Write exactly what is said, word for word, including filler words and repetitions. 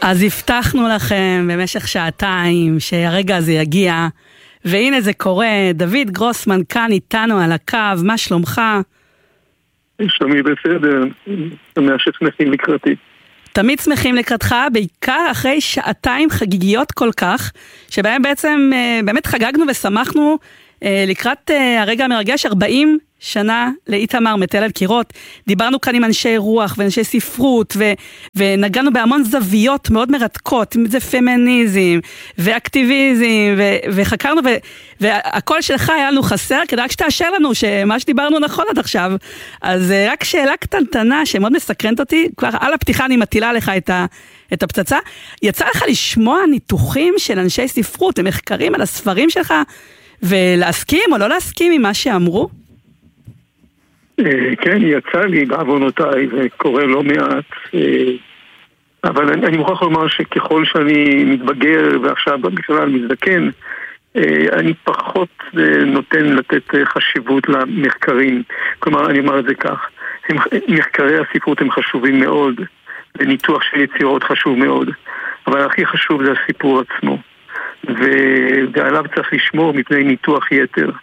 אז הבטחנו לכם במשך שעתיים שהרגע הזה יגיע, והנה זה קורה. דוד גרוסמן כאן איתנו על הקו, מה שלומך? שלומי בסדר, שמח ששמחים לקראתי. תמיד שמחים לקראתך, בעיקר אחרי שעתיים חגיגיות כל כך, שבהם בעצם באמת חגגנו ושמחנו לקראת הרגע המרגש, ארבעים שנה לאיתמר מתל אל קירות. דיברנו כאן עם אנשי רוח ואנשי ספרות, ו- ונגענו בהמון זוויות מאוד מרתקות, אם זה פמיניזם ואקטיביזם, ו- וחקרנו, ו- והקול שלך היה לנו חסר, כדי רק שתאשר לנו שמה שדיברנו נכון עד עכשיו. אז רק שאלה קטנטנה שמאוד מסקרנת אותי, כבר על הפתיחה אני מטילה לך את, ה- את הפצצה. יצא לך לשמוע ניתוחים של אנשי ספרות, ומחקרים על הספרים שלך, ולהסכים או לא להסכים עם מה שאמרו? כן, יצא לי בעוונותיי, זה קורה לא מעט, אבל אני, אני מוכרח לומר שככל שאני מתבגר ועכשיו בכלל מזדקן, אני פחות נותן לתת חשיבות למחקרים. כלומר, אני אומר את זה כך, הם, מחקרי הספרות הם חשובים מאוד, וניתוח של יצירות חשוב מאוד, אבל הכי חשוב זה הסיפור עצמו, ועליו צריך לשמור מפני ניתוח יתר.